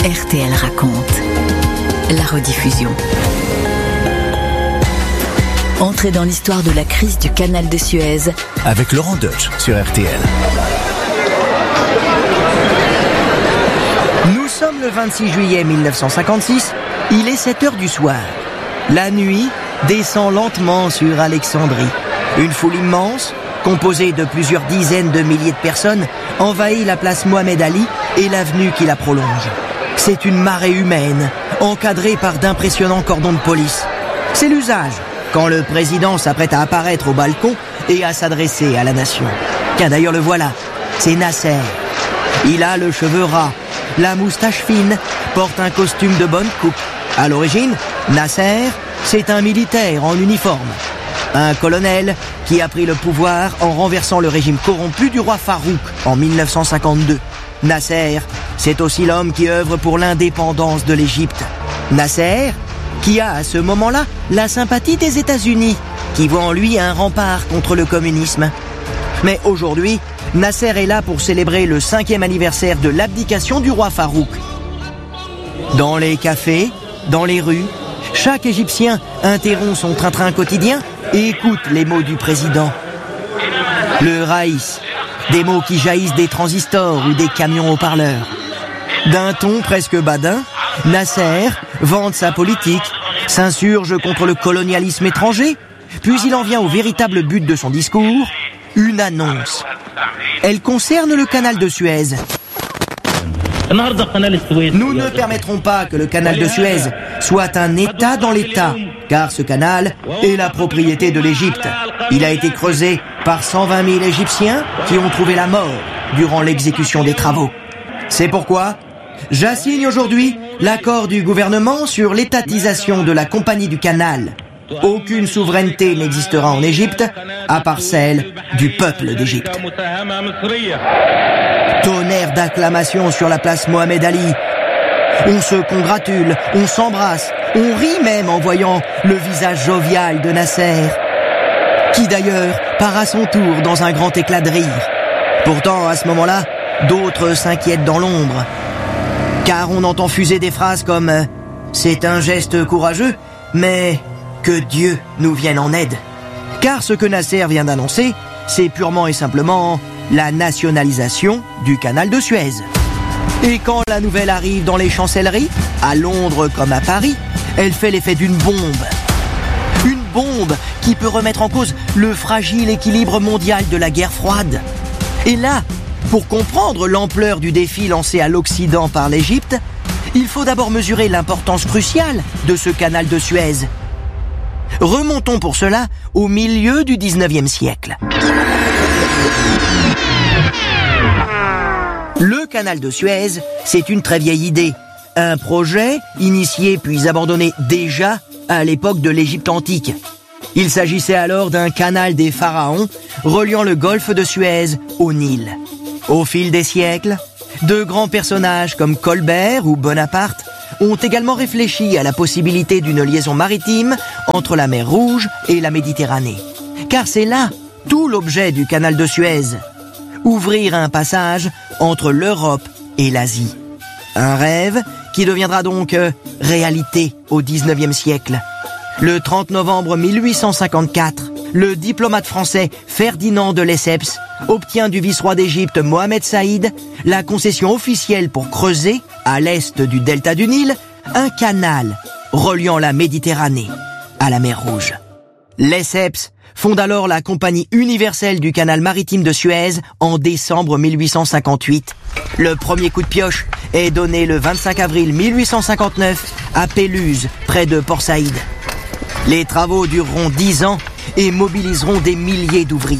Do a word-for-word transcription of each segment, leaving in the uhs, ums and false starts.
R T L raconte. La rediffusion. Entrez dans l'histoire de la crise du canal de Suez avec Laurent Deutsch sur R T L. Nous sommes le vingt-six juillet mille neuf cent cinquante-six, il est sept heures du soir. La nuit descend lentement sur Alexandrie. Une foule immense, composée de plusieurs dizaines de milliers de personnes, envahit la place Mohamed Ali et l'avenue qui la prolonge. C'est une marée humaine, encadrée par d'impressionnants cordons de police. C'est l'usage quand le président s'apprête à apparaître au balcon et à s'adresser à la nation. Tiens, d'ailleurs le voilà, c'est Nasser. Il a le cheveu ras, la moustache fine, porte un costume de bonne coupe. À l'origine, Nasser, c'est un militaire en uniforme. Un colonel qui a pris le pouvoir en renversant le régime corrompu du roi Farouk en mille neuf cent cinquante-deux. Nasser, c'est aussi l'homme qui œuvre pour l'indépendance de l'Égypte. Nasser, qui a à ce moment-là la sympathie des États-Unis, qui voit en lui un rempart contre le communisme. Mais aujourd'hui, Nasser est là pour célébrer le cinquième anniversaire de l'abdication du roi Farouk. Dans les cafés, dans les rues, chaque Égyptien interrompt son train-train quotidien et écoute les mots du président. Le raïs, des mots qui jaillissent des transistors ou des camions haut-parleurs. D'un ton presque badin, Nasser vante sa politique, s'insurge contre le colonialisme étranger, puis il en vient au véritable but de son discours, une annonce. Elle concerne le canal de Suez. Nous ne permettrons pas que le canal de Suez soit un État dans l'État, car ce canal est la propriété de l'Égypte. Il a été creusé par cent vingt mille Égyptiens qui ont trouvé la mort durant l'exécution des travaux. C'est pourquoi j'assigne aujourd'hui l'accord du gouvernement sur l'étatisation de la compagnie du canal. Aucune souveraineté n'existera en Égypte à part celle du peuple d'Égypte. Tonnerre d'acclamations sur la place Mohamed Ali. On se congratule, on s'embrasse, on rit même en voyant le visage jovial de Nasser, qui d'ailleurs part à son tour dans un grand éclat de rire. Pourtant, à ce moment-là, d'autres s'inquiètent dans l'ombre, car on entend fuser des phrases comme « C'est un geste courageux, mais que Dieu nous vienne en aide ». Car ce que Nasser vient d'annoncer, c'est purement et simplement la nationalisation du canal de Suez. Et quand la nouvelle arrive dans les chancelleries, à Londres comme à Paris, elle fait l'effet d'une bombe. Une bombe qui peut remettre en cause le fragile équilibre mondial de la guerre froide. Et là, pour comprendre l'ampleur du défi lancé à l'Occident par l'Égypte, il faut d'abord mesurer l'importance cruciale de ce canal de Suez. Remontons pour cela au milieu du dix-neuvième siècle. Le canal de Suez, c'est une très vieille idée. Un projet initié puis abandonné déjà à l'époque de l'Égypte antique. Il s'agissait alors d'un canal des pharaons reliant le golfe de Suez au Nil. Au fil des siècles, de grands personnages comme Colbert ou Bonaparte ont également réfléchi à la possibilité d'une liaison maritime entre la mer Rouge et la Méditerranée. Car c'est là tout l'objet du canal de Suez. Ouvrir un passage entre l'Europe et l'Asie. Un rêve qui deviendra donc euh, réalité au dix-neuvième siècle. Le trente novembre mille huit cent cinquante-quatre, le diplomate français Ferdinand de Lesseps obtient du vice-roi d'Égypte Mohamed Saïd la concession officielle pour creuser, à l'est du delta du Nil, un canal reliant la Méditerranée à la mer Rouge. Lesseps fonde alors la Compagnie universelle du canal maritime de Suez en décembre mille huit cent cinquante-huit. Le premier coup de pioche est donné le vingt-cinq avril mille huit cent cinquante-neuf à Péluse, près de Port Saïd. Les travaux dureront dix ans et mobiliseront des milliers d'ouvriers.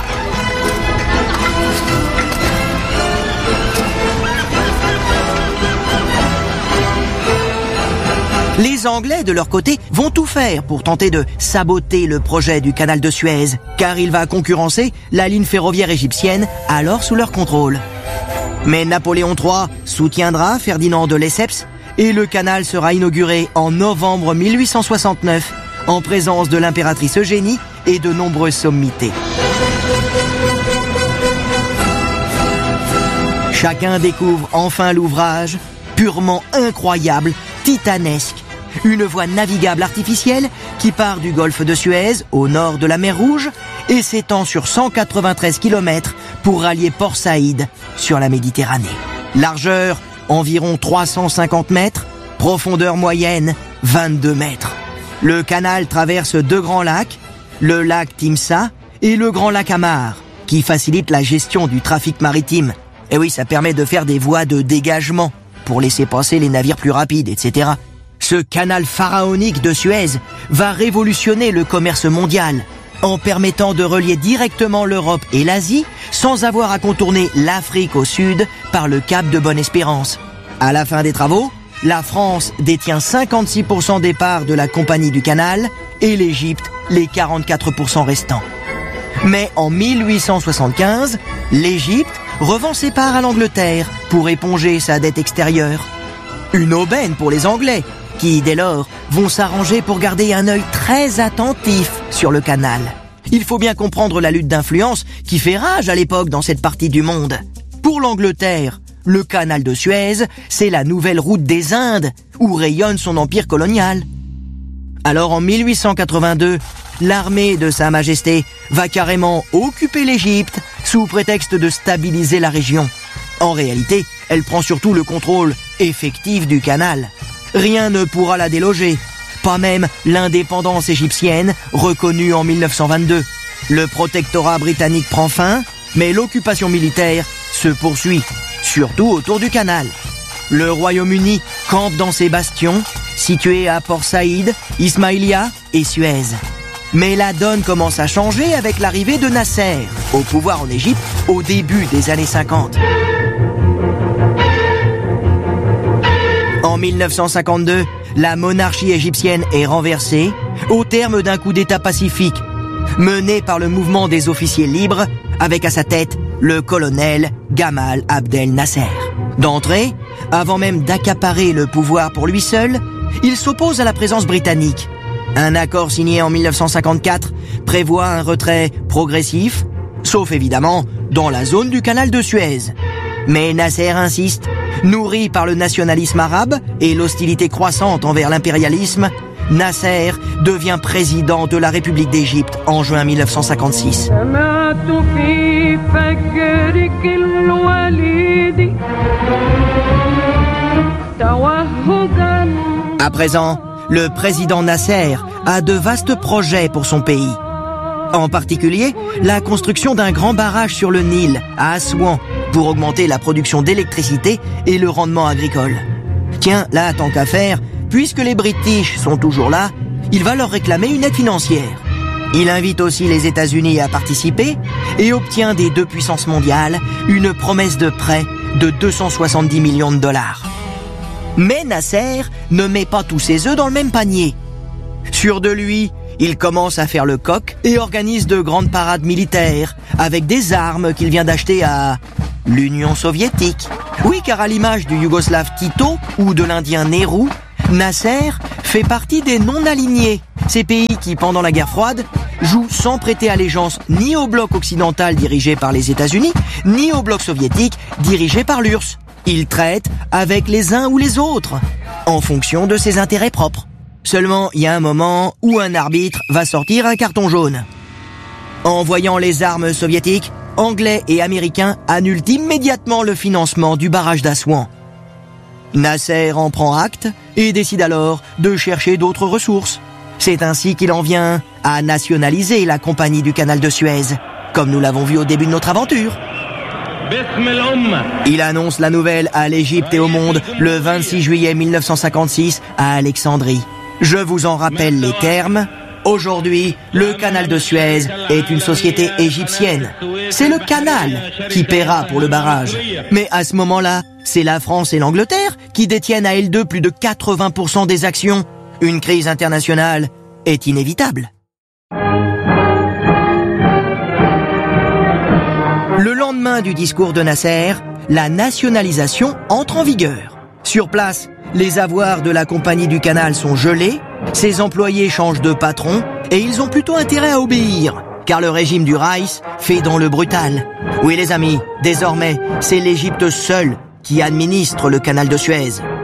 Les Anglais, de leur côté, vont tout faire pour tenter de saboter le projet du canal de Suez, car il va concurrencer la ligne ferroviaire égyptienne, alors sous leur contrôle. Mais Napoléon trois soutiendra Ferdinand de Lesseps et le canal sera inauguré en novembre mille huit cent soixante-neuf, en présence de l'impératrice Eugénie et de nombreuses sommités. Chacun découvre enfin l'ouvrage, purement incroyable, titanesque. Une voie navigable artificielle qui part du golfe de Suez, au nord de la mer Rouge, et s'étend sur cent quatre-vingt-treize kilomètres pour rallier Port Saïd sur la Méditerranée. Largeur, environ trois cent cinquante mètres, profondeur moyenne, vingt-deux mètres. Le canal traverse deux grands lacs, le lac Timsa et le grand lac Hamar, qui facilitent la gestion du trafic maritime. Et oui, ça permet de faire des voies de dégagement pour laisser passer les navires plus rapides, et cetera. Ce canal pharaonique de Suez va révolutionner le commerce mondial en permettant de relier directement l'Europe et l'Asie sans avoir à contourner l'Afrique au sud par le cap de Bonne-Espérance. À la fin des travaux, la France détient cinquante-six pour cent des parts de la Compagnie du Canal et l'Égypte les quarante-quatre pour cent restants. Mais en mille huit cent soixante-quinze, l'Égypte revend ses parts à l'Angleterre pour éponger sa dette extérieure. Une aubaine pour les Anglais, qui, dès lors, vont s'arranger pour garder un œil très attentif sur le canal. Il faut bien comprendre la lutte d'influence qui fait rage à l'époque dans cette partie du monde. Pour l'Angleterre, le canal de Suez, c'est la nouvelle route des Indes, où rayonne son empire colonial. Alors en mille huit cent quatre-vingt-deux, l'armée de Sa Majesté va carrément occuper l'Égypte sous prétexte de stabiliser la région. En réalité, elle prend surtout le contrôle effectif du canal. Rien ne pourra la déloger, pas même l'indépendance égyptienne reconnue en mille neuf cent vingt-deux. Le protectorat britannique prend fin, mais l'occupation militaire se poursuit, surtout autour du canal. Le Royaume-Uni campe dans ses bastions, situés à Port Saïd, Ismaïlia et Suez. Mais la donne commence à changer avec l'arrivée de Nasser au pouvoir en Égypte au début des années cinquante. En mille neuf cent cinquante-deux, la monarchie égyptienne est renversée au terme d'un coup d'État pacifique, mené par le mouvement des officiers libres, avec à sa tête le colonel Gamal Abdel Nasser. D'entrée, avant même d'accaparer le pouvoir pour lui seul, il s'oppose à la présence britannique. Un accord signé en mille neuf cent cinquante-quatre prévoit un retrait progressif, sauf évidemment dans la zone du canal de Suez. Mais Nasser insiste. Nourri par le nationalisme arabe et l'hostilité croissante envers l'impérialisme, Nasser devient président de la République d'Égypte en juin mille neuf cent cinquante-six. À présent, le président Nasser a de vastes projets pour son pays. En particulier, la construction d'un grand barrage sur le Nil, à Assouan, pour augmenter la production d'électricité et le rendement agricole. Tiens, là, tant qu'à faire, puisque les British sont toujours là, il va leur réclamer une aide financière. Il invite aussi les États-Unis à participer et obtient des deux puissances mondiales une promesse de prêt de deux cent soixante-dix millions de dollars. Mais Nasser ne met pas tous ses œufs dans le même panier. Sûr de lui, il commence à faire le coq et organise de grandes parades militaires avec des armes qu'il vient d'acheter à l'Union soviétique. Oui, car à l'image du Yougoslave Tito ou de l'Indien Nehru, Nasser fait partie des non-alignés, ces pays qui, pendant la guerre froide, jouent sans prêter allégeance ni au bloc occidental dirigé par les États-Unis, ni au bloc soviétique dirigé par l'U R S S. Il traite avec les uns ou les autres, en fonction de ses intérêts propres. Seulement, il y a un moment où un arbitre va sortir un carton jaune. En voyant les armes soviétiques, Anglais et Américains annulent immédiatement le financement du barrage d'Assouan. Nasser en prend acte et décide alors de chercher d'autres ressources. C'est ainsi qu'il en vient à nationaliser la Compagnie du Canal de Suez, comme nous l'avons vu au début de notre aventure. Il annonce la nouvelle à l'Égypte et au monde le vingt-six juillet mille neuf cent cinquante-six à Alexandrie. Je vous en rappelle les termes. Aujourd'hui, le canal de Suez est une société égyptienne. C'est le canal qui paiera pour le barrage. Mais à ce moment-là, c'est la France et l'Angleterre qui détiennent à elles deux plus de quatre-vingts pour cent des actions. Une crise internationale est inévitable. Le lendemain du discours de Nasser, la nationalisation entre en vigueur. Sur place, les avoirs de la Compagnie du Canal sont gelés, ses employés changent de patron et ils ont plutôt intérêt à obéir, car le régime du Reich fait dans le brutal. Oui les amis, désormais, c'est l'Égypte seule qui administre le canal de Suez.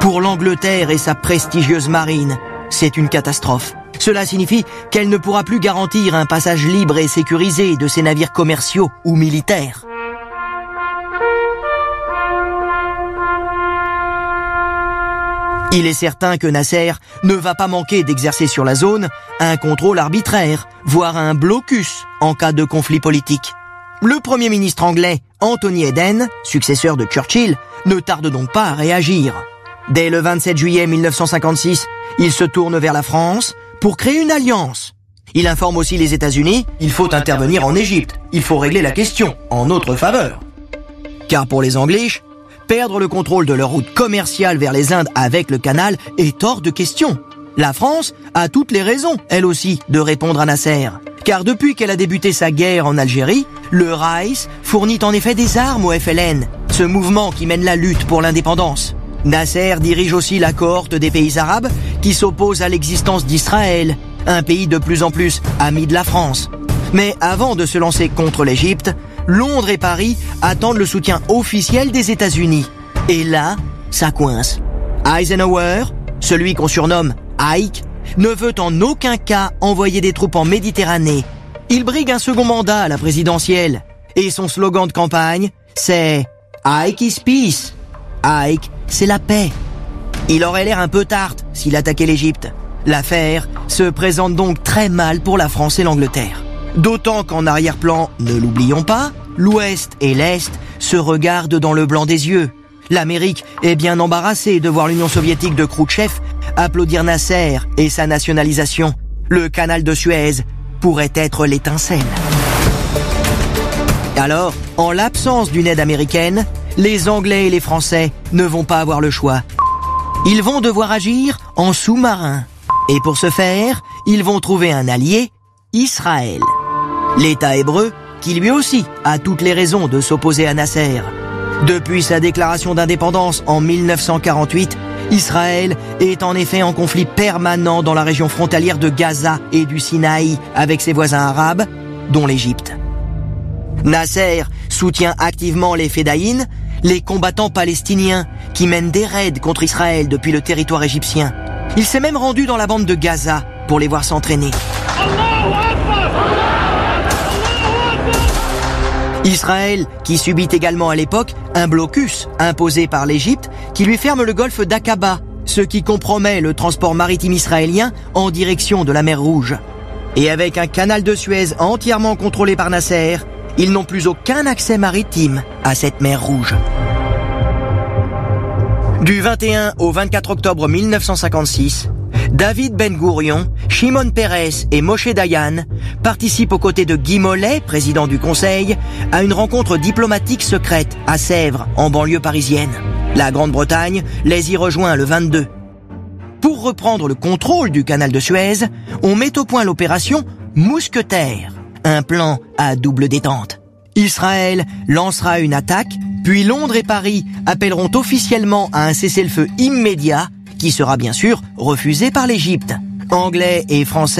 Pour l'Angleterre et sa prestigieuse marine, c'est une catastrophe. Cela signifie qu'elle ne pourra plus garantir un passage libre et sécurisé de ses navires commerciaux ou militaires. Il est certain que Nasser ne va pas manquer d'exercer sur la zone un contrôle arbitraire, voire un blocus en cas de conflit politique. Le Premier ministre anglais, Anthony Eden, successeur de Churchill, ne tarde donc pas à réagir. Dès le vingt-sept juillet mille neuf cent cinquante-six, il se tourne vers la France pour créer une alliance. Il informe aussi les États-Unis, il faut intervenir en Égypte, il faut régler la question en notre faveur. Car pour les Anglais, perdre le contrôle de leur route commerciale vers les Indes avec le canal est hors de question. La France a toutes les raisons, elle aussi, de répondre à Nasser. Car depuis qu'elle a débuté sa guerre en Algérie, le Raïs fournit en effet des armes au F L N, ce mouvement qui mène la lutte pour l'indépendance. Nasser dirige aussi la cohorte des pays arabes qui s'opposent à l'existence d'Israël, un pays de plus en plus ami de la France. Mais avant de se lancer contre l'Égypte, Londres et Paris attendent le soutien officiel des États-Unis. Et là, ça coince. Eisenhower, celui qu'on surnomme Ike, ne veut en aucun cas envoyer des troupes en Méditerranée. Il brigue un second mandat à la présidentielle. Et son slogan de campagne, c'est « Ike is peace ». Ike, c'est la paix. Il aurait l'air un peu tarte s'il attaquait l'Égypte. L'affaire se présente donc très mal pour la France et l'Angleterre. D'autant qu'en arrière-plan, ne l'oublions pas, l'Ouest et l'Est se regardent dans le blanc des yeux. L'Amérique est bien embarrassée de voir l'Union soviétique de Khrouchtchev applaudir Nasser et sa nationalisation. Le canal de Suez pourrait être l'étincelle. Alors, en l'absence d'une aide américaine, les Anglais et les Français ne vont pas avoir le choix. Ils vont devoir agir en sous-marin. Et pour ce faire, ils vont trouver un allié, Israël. L'État hébreu, qui lui aussi a toutes les raisons de s'opposer à Nasser. Depuis sa déclaration d'indépendance en mille neuf cent quarante-huit, Israël est en effet en conflit permanent dans la région frontalière de Gaza et du Sinaï avec ses voisins arabes, dont l'Égypte. Nasser soutient activement les Fédayines, les combattants palestiniens qui mènent des raids contre Israël depuis le territoire égyptien. Il s'est même rendu dans la bande de Gaza pour les voir s'entraîner. Israël, qui subit également à l'époque un blocus imposé par l'Égypte qui lui ferme le golfe d'Aqaba, ce qui compromet le transport maritime israélien en direction de la mer Rouge. Et avec un canal de Suez entièrement contrôlé par Nasser, ils n'ont plus aucun accès maritime à cette mer Rouge. Du vingt et un au vingt-quatre octobre mille neuf cent cinquante-six, David Ben Gourion, Shimon Peres et Moshe Dayan participent aux côtés de Guy Mollet, président du Conseil, à une rencontre diplomatique secrète à Sèvres, en banlieue parisienne. La Grande-Bretagne les y rejoint le vingt-deux. Pour reprendre le contrôle du canal de Suez, on met au point l'opération Mousquetaire, un plan à double détente. Israël lancera une attaque, puis Londres et Paris appelleront officiellement à un cessez-le-feu immédiat qui sera bien sûr refusé par l'Égypte. Anglais et Français